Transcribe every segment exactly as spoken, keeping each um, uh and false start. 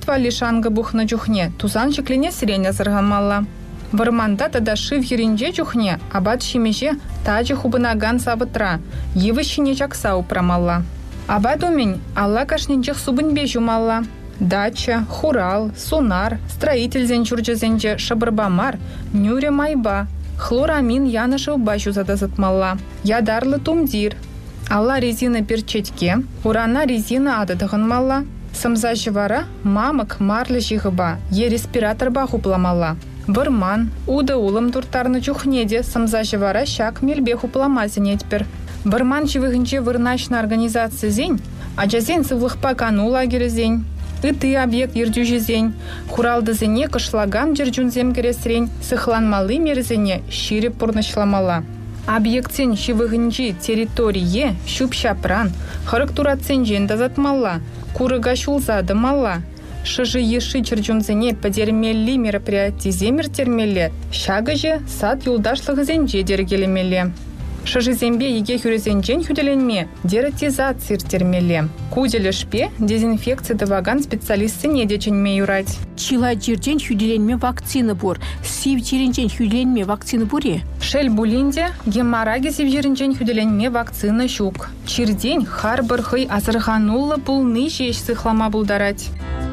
Хозяйство лишанга бухна чухне, тузан чеклене сиреня зарганмалла. Варманда тада шив еринже чухне, абат шимеше тажы хубынаган сабытра, евы шине чакса упрамалла. Абат умень алла кашненчех субынбе жумалла. Дача, хурал, сунар, строительзен чурчезенче шабырбамар, нюре майба, хлорамин янышы убашу задазатмалла. Ядарлы тумдир. Алла резина перчетке, урана резина ададығынмалла. Самза жывара мамык марлы жиғыба, е респиратор бахупламалла. Вырман, уда улым туртарны чухнеде, самза жывара шак мельбе хупламазен етпер. Вырман живығынче вырначна организация зень, а жазен сывлықпа кану лагері зень. Ыты объект ердюжі зень, хуралды зене кышлаган жерджунзем кересрень, сыхланмалы мерзене шире пурнышламала. Объектсен живығынче территорие щуп-шапран, характурацен жен дазатмалла, курыга шулзадымалла. Шыжы еши черджунзене подермелли мероприятий земер термеле, шагыже сад юлдашлығы зенже дергелемеле. Шыжы зембе еге хүрезенжен хүделенме, дератизация термеле. Куделі шпе дезинфекция даваган специалисты не деченме юрать. Чила жерден хүделенме вакцины бур, сив жерден хүделенме вакцины буре? Шель булинде геморраги сив жерден хүделенме вакцина щук. Чирдень харбыр хый азырғанулы бұлны жеш сыхлама бұлдарать.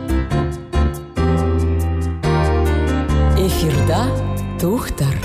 Эфирда Тухтар.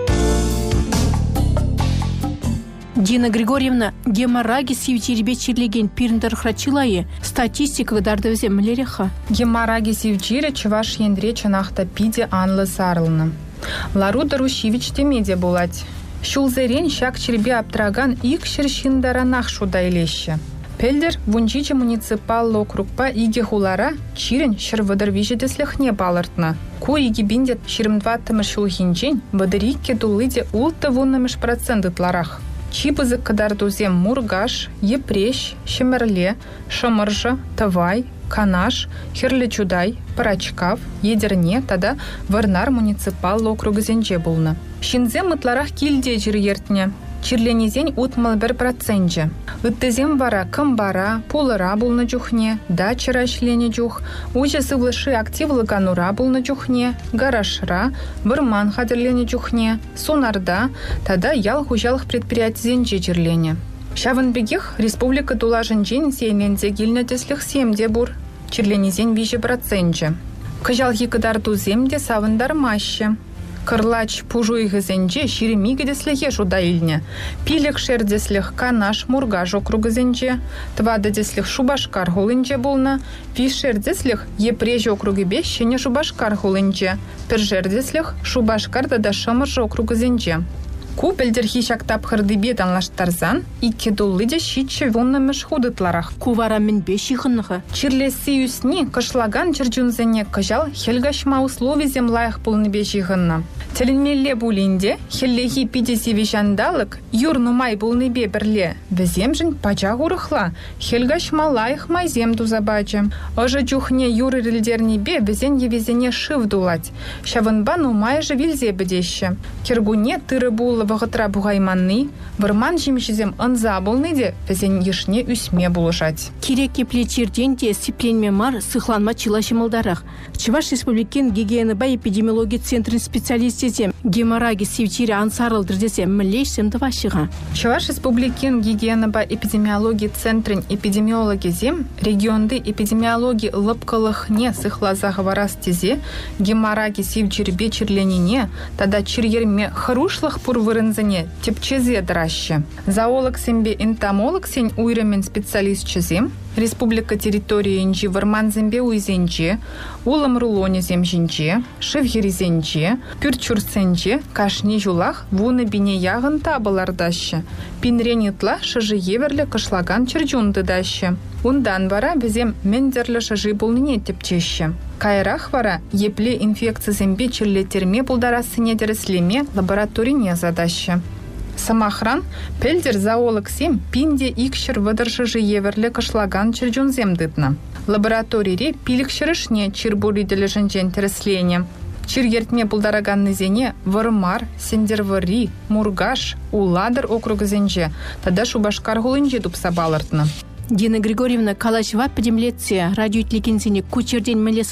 Дина Григорьевна, геморраги сивчирбе чирлеген пирндер храчилае, статистика дардывзе млереха. Геморраги сивчире чуваш ендре чанахта пиде анлы сарылны. Ларуда рушивич темеде булать. Шулзерен шак чирбе аптраган ик шершиндаранах шудайлеще. Пельдер вунчиче муниципаллы округпа иге хулара чирен шырвыдыр вижедеслехне балыртна. Ку иге биндет ширмдваттымыш шулхинчен вадырикке дулыде улты вуннымыш проценты-тларах. Чипызы кадардузем Мургаш, Епрещ, Шемерле, Шамыржа, Тавай, Канаш, Херлечудай, Парачкав, Едерне, тада Варнар муниципаллы округызенже булны. Шинзем ытларах килде жир ертне. Чирленезен утмал бір процентже. Ыттызем вара кым бара, пулыра булны жухне, дачыра шлене жух, уже сывлышы активлы канура булны жухне, гаражра, вырман хадерлене жухне, сунарда, тада ял хужалых предприятизенже жирлене. Шавынбегех республика тулажын жен сейнензе гильнетеслих семде бур, чирленезен виже процентже. Кыжал хикыдарту земде савындар маще. Кырлач пужуйгызенче ширемигедеслехе шудайльне. Пилек шердеслех Канаш Мургаш округызенче, твададеслех Шубашкар хулынче булна, вишердеслех Епреж округебе щене Шубашкар хулынче, пержердеслех Шубашкар тада Шамыржа округызенче. Купельдер хищак тапхырдыбе танлаштарзан, икке дуллыде щитче вуннымыш худытларах. Кувара мен бешихынныхы. Чирлеси үсни кышлаган чырджунзене кыжал хелгашма условизем лайық пулны бешихынна. Теленмелле булинде хеллехи пидеси вишандалык юрнумай булны бе бірле. Віземжін пача гурыхла, хелгашма лайық майзем дузабачы. Ожа чухне юры рильдерни бе візен евезене шыв дулать. Шавынбан умай же вильзе бедеще. Киргуне тыры булы вағытра буғайманны, вырман жемшізем ынза болны де, візен ешне үсме булышать. Керек кепле черден де сипленме мар сыхланма чила шымылдарах. Чуваш республикен гигиеныба эпидемиология центрын специалистезем, геморраги сивчире ансарылдыр десем мілешсем давашыға. Чуваш республикен гигиеныба эпидемиология центрын эпидемиологизем, регионды эпидемиология лыпкалых не сыхлазағы варас тезе, геморраги сивчирбе чирленіне, тада чирерме харушлых пурвырынзыне тепчезе драще. Зоолог сембе энтомолог сень уйремен специалист чезем, республика территории инжи варман зембе уйзенче, улам рулоне земжинче, шевгеризенче, пюрчурсенче, кашни жулах вуны бине ягын табылардаще. Пинренитла шыжы еверле кышлаган черджунды даще. Ундан вара безем мендерлі шыжы болныне тепчеще. Кайрах вара епле инфекция зембе чирлетерме булдарасыне дереслеме лабораторине задаще. Самахран пельдер зоолог сем пинде икшер выдыршыжы еверле кышлаган черджунзем дытна. Лабораторире пилік шырышне чирбуриделі жынжен тереслене. Чиргертме пулдараганны зене Вармар, Сендервари, Мургаш, Уладыр округызенже, тада Шубашкар хулынже тупса балыртны. Дина Григорьевна Калашева подемлетсе радиотликензине кучерден мелес